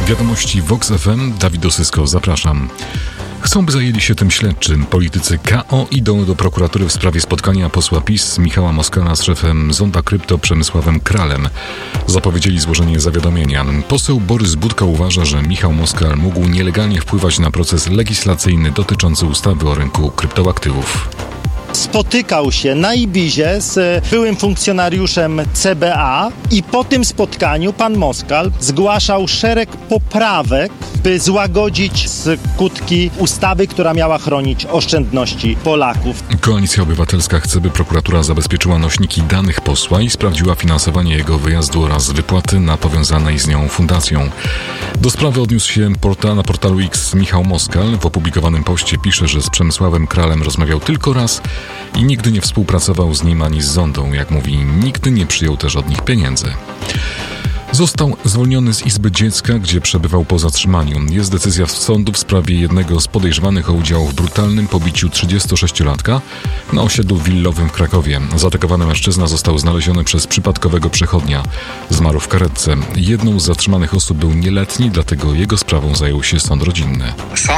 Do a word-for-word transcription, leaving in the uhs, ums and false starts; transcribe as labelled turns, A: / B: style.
A: Wiadomości Vox F M, Dawid Osysko, zapraszam. Chcą, by zajęli się tym śledczym. Politycy K O idą do prokuratury w sprawie spotkania posła PiS Michała Moskala z szefem Zonda Krypto Przemysławem Kralem. Zapowiedzieli złożenie zawiadomienia. Poseł Borys Budka uważa, że Michał Moskal mógł nielegalnie wpływać na proces legislacyjny dotyczący ustawy o rynku kryptoaktywów.
B: Spotykał się na Ibizie z byłym funkcjonariuszem C B A i po tym spotkaniu pan Moskal zgłaszał szereg poprawek, by złagodzić skutki ustawy, która miała chronić oszczędności Polaków.
A: Koalicja Obywatelska chce, by prokuratura zabezpieczyła nośniki danych posła i sprawdziła finansowanie jego wyjazdu oraz wypłaty na powiązanej z nią fundacją. Do sprawy odniósł się portal, na portalu X Michał Moskal. W opublikowanym poście pisze, że z Przemysławem Kralem rozmawiał tylko raz i nigdy nie współpracował z nim ani z Zondą. Jak mówi, nigdy nie przyjął też od nich pieniędzy. Został zwolniony z Izby Dziecka, gdzie przebywał po zatrzymaniu. Jest decyzja sądu w sprawie jednego z podejrzanych o udział w brutalnym pobiciu trzydziestosześciolatka na osiedlu willowym w Krakowie. Zaatakowany mężczyzna został znaleziony przez przypadkowego przechodnia. Zmarł w karetce. Jedną z zatrzymanych osób był nieletni, dlatego jego sprawą zajął się sąd rodzinny.